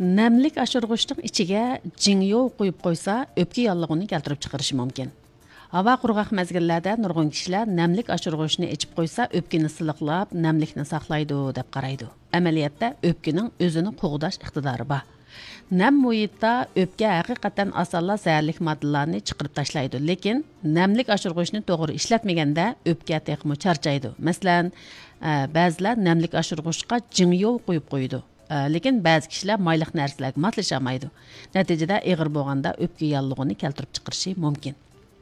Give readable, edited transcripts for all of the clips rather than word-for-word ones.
Namlik aşırğıçның içiga jingyo qo'yib qo'ysa, o'pka yallig'ini keltirib chiqarishi mumkin. Havo qurg'oq mezgillarda nurg'un kishilar namlik aşırğıçni ichib qo'ysa, o'pkani siliqlab, namlikni saqlaydi deb qaraydi. Amaliyotda o'pkaning o'zini qo'g'dash iqtidori bor. Nam muhitda o'pka haqiqatan osonla zaharlik moddalarni chiqarib tashlaydi, lekin namlik aşırğıçni to'g'ri ishlatmaganda o'pka texmo charchaydi. Masalan, ba'zilar namlik aşırğıçga jingyo qo'yib qo'ydi. Lekin ba'zi kishilar mayliq narsalarga moslashamaydi. Natijada ig'ir bo'lganda o'pka yallig'ini keltirib chiqarishi mumkin.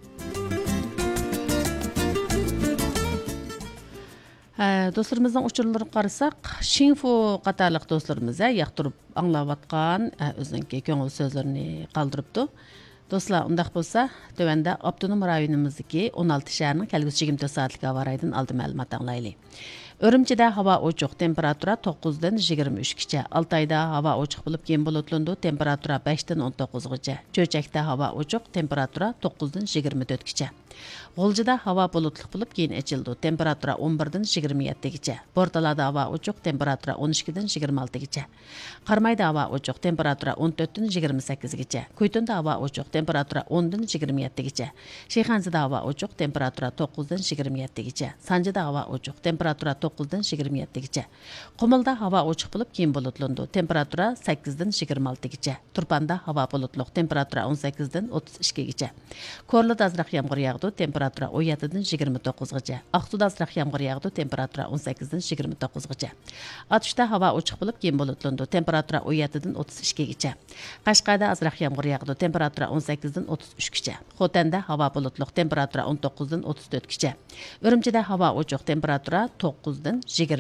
Do'stlarimizning uchurlariga qarasak, Xinfu qatorliq do'stlarimiz yoqtirib anglayotgan o'zining ko'ngil so'zlarini qoldiribdi. Do'stlar, undaq bo'lsa, tövəndə Abdunum rayonimizdagi 16 shaharning kelgusi 24 soatlik havo rayonidan oldi ma'lumot anglaylik. Үрімчіде havo ochiq, temperatura 9 dan 23 gacha. Altayda havo ochiq bo'lib, keyin bulutlanadi, temperatura 5 dan 19 gacha. Cho'chakda havo ochiq, temperatura 9 dan 24 gacha. G'uljida havo bulutli bo'lib, keyin ochildi, temperatura 11 dan 27 gacha. Portalada havo ochiq, temperatura 12 dan 26 gacha. Qarmayda havo ochiq, temperatura 14 dan 28 gacha. Kuytunda havo ochiq, temperatura 10 dan 27 gacha. Shayxonzada havo ochiq, temperatura 9 dan 27 gacha. Sanjida havo ochiq, temperatura 9 dan 27 gacha. Qumulda havo ochiq bo'lib, keyin bulutlanadi, temperatura 8 dan 26 gacha. Turpanda havo bulutli, temperatura 18 dan 32 gacha. Korlida azroq yomg'ir yog'di, temperatura 17 dan 29 gacha. Aqsuda azroq yomg'ir yog'di, temperatura 18 dan 29 gacha. Atishda havo ochiq bo'lib, keyin bulutlanadi, temperatura 17 dan 32 gacha. Qashqarda azroq yomg'ir yog'di, temperatura 18 dan 33 gacha. Xotanda havo bulutli, temperatura 19 dan 34 gacha. Urumchida havo ochiq, temperatura 9 dan 20